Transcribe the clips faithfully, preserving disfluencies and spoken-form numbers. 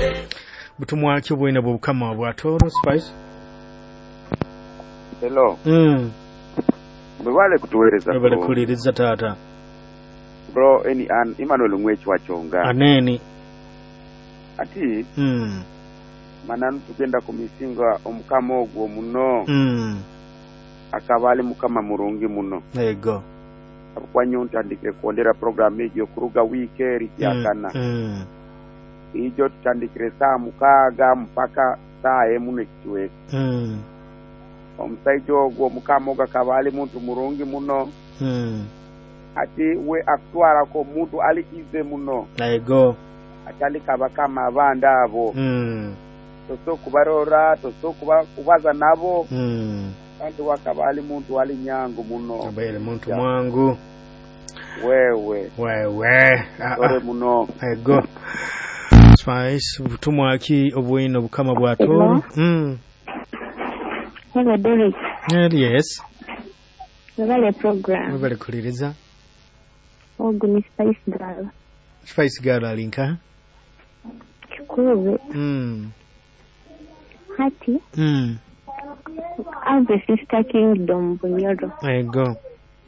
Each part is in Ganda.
Butumwa kibwina bukama bwatoro Spice. Hello. Mm. Mbale kutuweleza. Mbale kuliriza tata. Bro, eni an Emmanuel Mwechi wachonga. Aneni. Ati. Mm. Mananu tugenda kumisinga omukama ogwo muno. Mm. Akabali mukama murungi muno. Ego. Kwa nyonta ndike kuondera programu ejo kuruga weekend yakana. Mm. Ijo tutandikire saa mukaga mpaka saa emu nekiwe. Mm. Omusaijo ogwo mukama oga kabali muntu murungi muno. Mm. Ati we akutwara ko muntu alikize muno. Ego. Atali kabakama abanda abo. Mm. Toso kubarora, toso kuba kubaza nabo. Mm. Kandi wakabali muntu ali nyangu muno. Abele muntu ya. Mwangu. Wewe. Wewe. Ore muno. Ego. Spice butumwa ki obwino bukama bwato. Mm. Hello Derek. Yes. Wale program. Wale kuliriza. Ogu ni Spice Girl. Spice Girl alinka. Chikuwe. Mm. Hati. Mm. As the sister kingdom Bunyoro. There you go.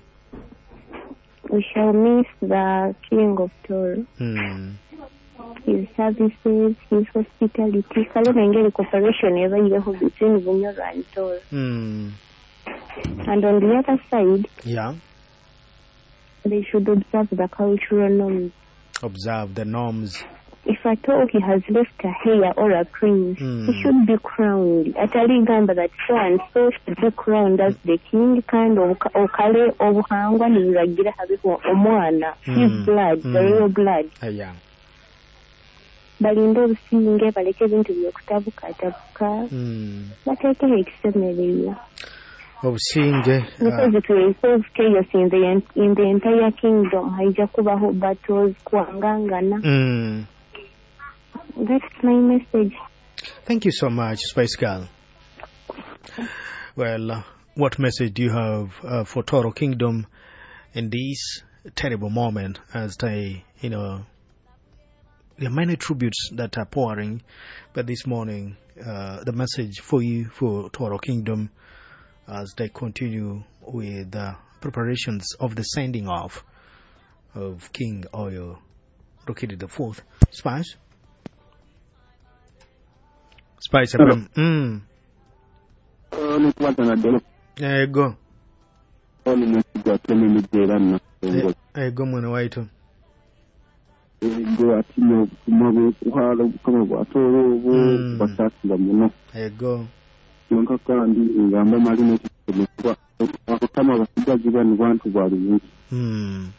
We shall miss the King of Toro. Mm. His services, his hospitality. Kalona ingeli cooperation eva yeho between Bunyoro and Toro. Mm. And on the other side, yeah, they should observe the cultural norms. Observe the norms. If at all he has left a hair or a prince, mm. he should be crowned. At a ligamba that so and so should be crowned as the king, kind of okale obuhangwa nibiragira habiho omwana, his blood, mm. the real blood. Uh, yeah. Balinda obusinge baleke ebintu byokutabuka tabuka. Mm. Batekeho ekisemererwa. Obusinge. Because it will cause chaos in the in the entire kingdom. Haija kubaho battles kuangangana. Mm. That's my message. Thank you so much, Spice Girl. Well, uh, what message do you have uh, for Toro Kingdom in this terrible moment as they, you know, there are many tributes that are pouring, but this morning, uh, the message for you for Toro Kingdom as they continue with the preparations of the sending off of King Oyo Rukidi the Fourth. Spice? Spice F M. Mm. There you go. There you go, Mwana Waito. Ego atino kumabe kuhala kama batoro bo batatu bamuno. Ego. Yonka kandi ngamba mali no kwa kama basigazi bani bantu bali. Mm.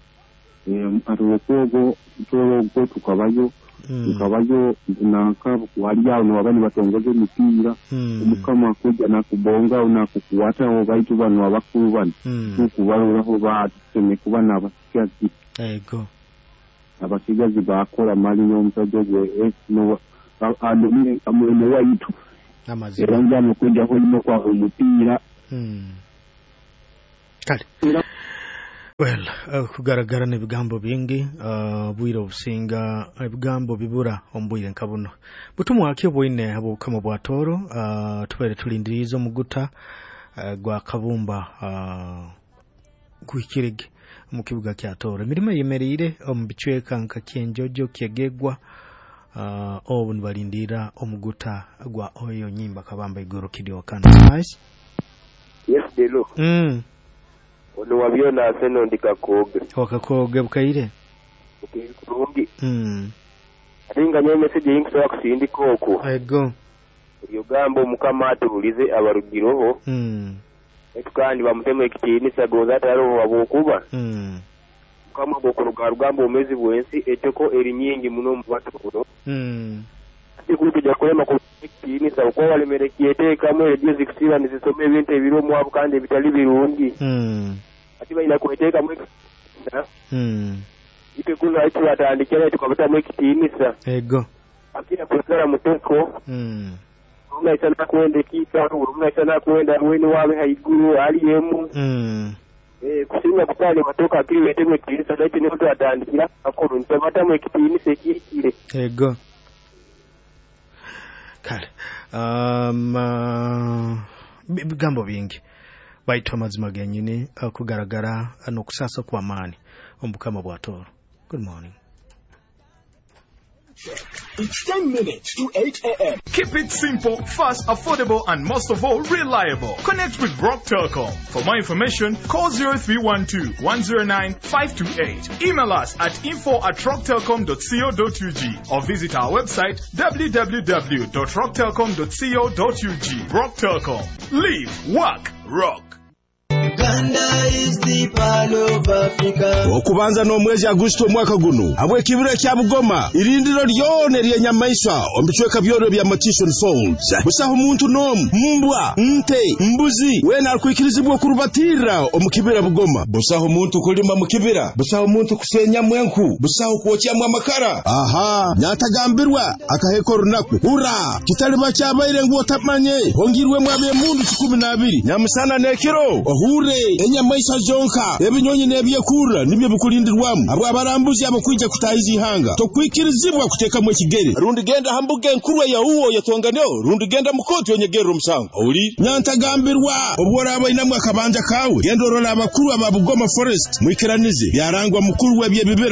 Eh aro kogo toro go tukabayo tukabayo nanka wali yao no abani batongoze mipira umukama kujya nakubonga unakukuwata abo baitu bano abakuru bano kukubalura ho bateme kubana abasigazi. Ego. Abasigazi bakora mali n'omusajja gwe no adomine amene waitu amazira era mu kujja ko kwa umupira. Mm. Kale. Well, uh, kugaragara n'ebigambo bingi uh, bwire obusinga ebigambo bibura ombwire nkabuno butumwa akyo bwine abo kama bwatoro uh, tubere tulindiriza omuguta uh, gwa kabumba uh, kuikirige mu kibuga kya Toro mirimo yemerire ombicweka nka kyenjojo kyegegwa uh, obu nibalindira omuguta gwa Oyo Nyimba kabamba igoro kidio kana. Nice. Yes, delo. Mm. Ono wabiona aseno ndikakoge. Wakakoge bukaire. Okay, kurungi. Mm. Atinga nyo message yingi kusindika oko. Ego. Yo gambo mukama atulize abarugiroho. Mm. Ekandi bamutema ekitini sagoza taro wabokuba. Mm. Kama bokuruga rugambo umezi bwensi etoko eri nyingi muno mubatu kuno. Mm. Ikujja kulema ku ekitini sa ko wale merekiete kamwe edio zikisira nizisome ebintu ebiro mwabu kandi ebitali birungi. Mm. Atiba ina kueteka mwe. Mm. Ite kuno aitu watandikira tukabata mwe ekitini sa. Ego. Akira kusara muteko. Mm. Umna isana kuende kita, umna isana kuenda wenu wawe haiguru ali yemu. Mm. Eh kusinga kutale matoka akiri wetemwe kitini sa daiti ni mtu atandikira akoro ntabata mwe kitini sekikire. Ego. kale um uh, bigambo bingi baitwa mazima genyine uh, kugaragara no kusasa kwa amani ombukama bwatoro. Good morning. It's ten minutes to eight a.m. Keep it simple, fast, affordable, and most of all, reliable. Connect with Rock Telecom. For more information, call zero three one two, one zero nine, five two eight. Email us at info at rock telecom dot co dot u g or visit our website w w w dot rock telecom dot co dot u g. Rock Telecom. Live, work, rock. Uganda is the pearl of Africa. Okubanza no mwezi Agosto mwaka guno abwe kibira kya Bugoma irindiro lyone lya nyamaisha ombichweka byoro bya Matisson Falls busaho muntu nom mbwa nte mbuzi wena alikuikirizibwa kurubatira omukibira Bugoma busaho muntu kulima mukibira busaho muntu kusenya mwenku busaho kuochya amakara aha nyatagambirwa akaheko runaku hura kitaliba cyabaire ngo tapmanye hongirwe mwabe mundu kumi na abiri nyamusana nekiro ohure enyamaisha zonka ebinyonyi nebyekura nibyo bikulindirwamu abo abarambuzi abakwija kutahizi hanga tokwikirizibwa kuteka mwe kigere rundi genda hambuge nkurwa ya uwo yatonganeo rundi genda mukoti onyegero musango oli nyantagambirwa obwora abayinamwe akabanja kawe gendo rola abakuru aba Bugoma Forest mwikiranize yarangwa mukuru webye bibira